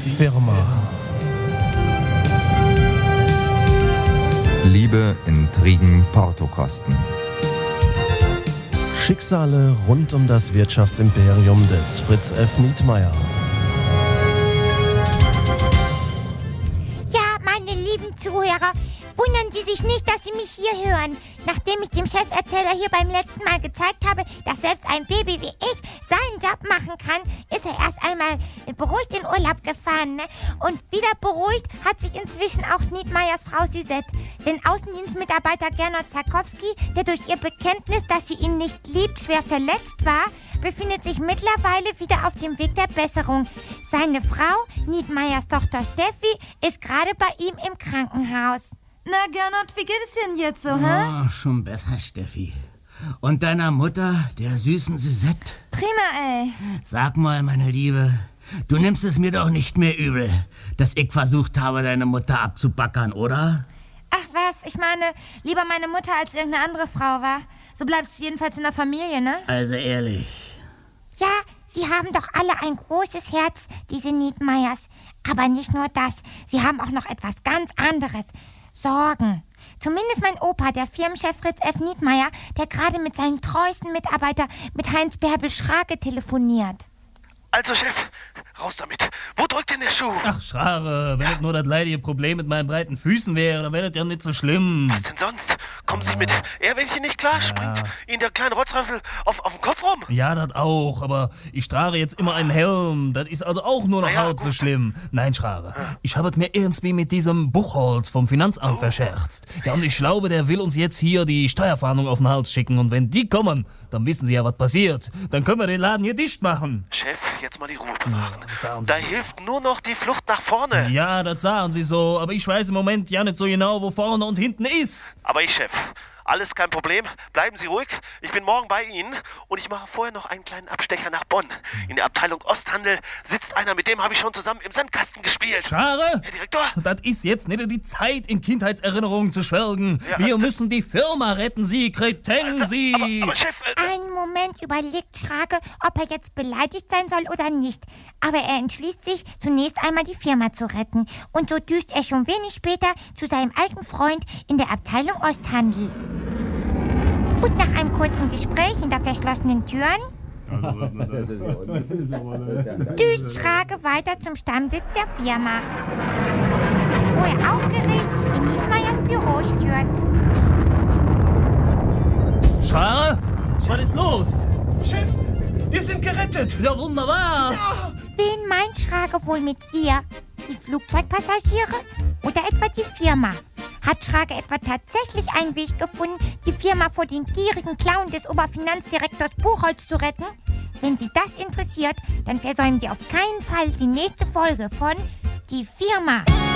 Firma. Liebe, Intrigen, Portokosten. Schicksale rund um das Wirtschaftsimperium des Fritz F. Nietmeyer. Ja, meine lieben Zuhörer, wundern Sie sich nicht, dass Sie mich hier hören. Nachdem ich dem Cheferzähler hier beim letzten Mal gezeigt habe, dass selbst ein Baby wie ich seinen Job machen kann, ist er erst einmal beruhigt in Urlaub gefahren. Ne? Und wieder beruhigt hat sich inzwischen auch Nietmeyers Frau Suzette. Denn Außendienstmitarbeiter Gernot Zarkowski, der durch ihr Bekenntnis, dass sie ihn nicht liebt, schwer verletzt war, befindet sich mittlerweile wieder auf dem Weg der Besserung. Seine Frau, Nietmeyers Tochter Steffi, ist gerade bei ihm im Krankenhaus. Na, Gernot, wie geht es denn jetzt so, hä? Oh, schon besser, Steffi. Und deiner Mutter, der süßen Suzette? Prima, ey. Sag mal, meine Liebe, du nimmst es mir doch nicht mehr übel, dass ich versucht habe, deine Mutter abzubackern, oder? Ach was, ich meine, lieber meine Mutter als irgendeine andere Frau, wa? So bleibt es jedenfalls in der Familie, ne? Also ehrlich. Ja, sie haben doch alle ein großes Herz, diese Nietmeyers. Aber nicht nur das, sie haben auch noch etwas ganz anderes. Sorgen. Zumindest mein Opa, der Firmenchef Fritz F. Nietmeyer, der gerade mit seinem treuesten Mitarbeiter, mit Heinz Bärbel Schrage, telefoniert. Also, Chef, raus damit. Wo drückt denn der Schuh? Ach, Schrare, wenn es nur das leidige Problem mit meinen breiten Füßen wäre, dann wäre das ja nicht so schlimm. Was denn sonst? Kommen Sie mit Ehrwähnchen nicht klar? Springt Ihnen der kleine Rotzröffel auf den Kopf rum? Ja, das auch, aber ich trage jetzt immer einen Helm. Das ist also auch nur noch halb so schlimm. Nein, Schrare, ich habe es mir irgendwie mit diesem Buchholz vom Finanzamt verscherzt. Ja, und ich glaube, der will uns jetzt hier die Steuerfahndung auf den Hals schicken. Und wenn die kommen, dann wissen Sie ja, was passiert. Dann können wir den Laden hier dicht machen. Chef, jetzt mal die Ruhe bewahren. Ja, da hilft nur noch die Flucht nach vorne. Ja, das sagen Sie so, aber ich weiß im Moment ja nicht so genau, wo vorne und hinten ist. Aber ich, Chef, alles kein Problem. Bleiben Sie ruhig. Ich bin morgen bei Ihnen und ich mache vorher noch einen kleinen Abstecher nach Bonn. In der Abteilung Osthandel sitzt einer, mit dem habe ich schon zusammen im Sandkasten gespielt. Schrare? Herr Direktor? Das ist jetzt nicht die Zeit, in Kindheitserinnerungen zu schwelgen. Ja, wir müssen die Firma retten, Sie Kreten, Sie. Aber Chef... Einen Moment überlegt Schrage, ob er jetzt beleidigt sein soll oder nicht. Aber er entschließt sich, zunächst einmal die Firma zu retten. Und so düst er schon wenig später zu seinem alten Freund in der Abteilung Osthandel. Und nach einem kurzen Gespräch hinter verschlossenen Türen düst Schrage weiter zum Stammsitz der Firma, wo er aufgeregt in Nietmeyers Büro stürzt. Schrare? Was ist los? Chef, wir sind gerettet. Ja, wunderbar. Ja. Wen meint Schrage wohl mit wir? Die Flugzeugpassagiere oder etwa die Firma? Hat Schrage etwa tatsächlich einen Weg gefunden, die Firma vor den gierigen Klauen des Oberfinanzdirektors Buchholz zu retten? Wenn Sie das interessiert, dann versäumen Sie auf keinen Fall die nächste Folge von Die Firma.